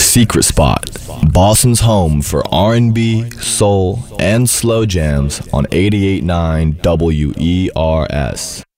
Secret Spot, Boston's home for R&B, soul, and slow jams on 88.9 WERS.